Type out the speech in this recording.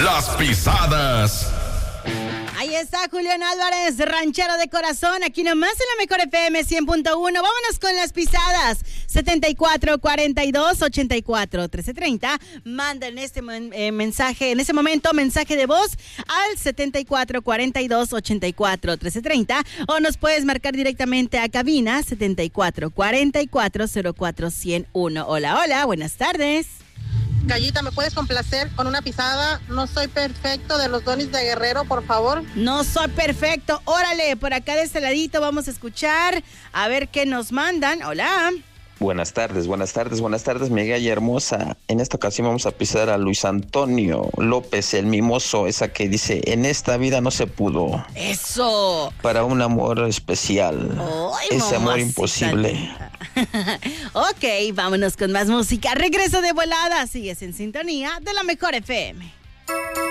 Las Pisadas. Ahí está Julián Álvarez, ranchero de corazón, aquí nomás en la Mejor FM 100.1. Vámonos con las pisadas. 7442-84-1330. Manda en este mensaje, en ese momento, mensaje de voz al 7442-84-1330 o nos puedes marcar directamente a cabina 7444-04-101. Hola, hola, buenas tardes. Gallita, ¿me puedes complacer con una pisada? No soy perfecto de los Donis de Guerrero, por favor. No soy perfecto. Órale, por acá de este ladito vamos a escuchar a ver qué nos mandan. Hola. Buenas tardes, mi galla hermosa. En esta ocasión vamos a pisar a Luis Antonio López, el mimoso, esa que dice, en esta vida no se pudo. ¡Eso! Para un amor especial. ¡Ay, ese amor imposible. Ok, vámonos con más música. Regreso de volada. Sigues en sintonía de la Mejor FM.